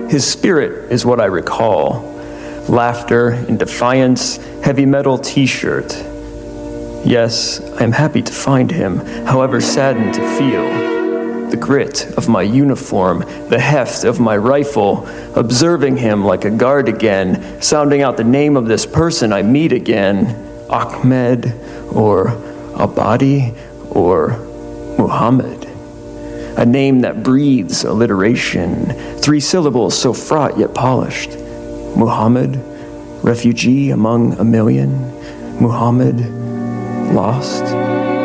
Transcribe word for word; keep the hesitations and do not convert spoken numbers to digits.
His spirit is what I recall. Laughter and defiance, heavy metal t-shirt. Yes, I am happy to find him, however saddened to feel. The grit of my uniform, the heft of my rifle, observing him like a guard again, sounding out the name of this person I meet again, Ahmed, or Abadi, or Muhammad. A name that breathes alliteration, three syllables so fraught yet polished. Muhammad, refugee among a million. Muhammad, lost.